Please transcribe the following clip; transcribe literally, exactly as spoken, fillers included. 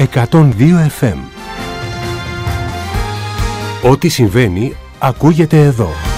εκατόν δύο εφ εμ. Ό,τι συμβαίνει ακούγεται εδώ.